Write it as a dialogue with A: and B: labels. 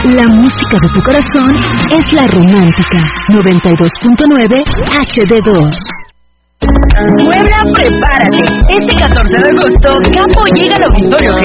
A: La música de tu corazón es La Romántica, 92.9 HD2.
B: Puebla, prepárate. Este 14 de agosto, Campo llega al Auditorio